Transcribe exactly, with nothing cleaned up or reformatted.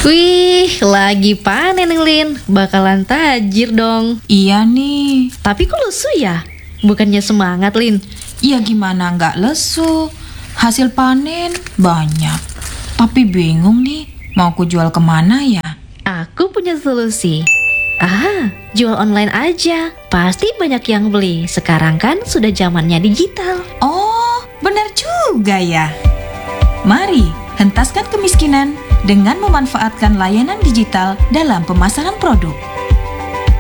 Wih, lagi panen nih, Lin. Bakalan tajir dong. Iya nih. Tapi kok lesu ya? Bukannya semangat, Lin? Ya gimana nggak lesu? Hasil panen banyak. Tapi bingung nih, mau ku jual kemana ya? Aku punya solusi. Ah, jual online aja. Pasti banyak yang beli. Sekarang kan sudah zamannya digital. Oh, benar juga ya. Mari, hentaskan kemiskinan dengan memanfaatkan layanan digital dalam pemasaran produk.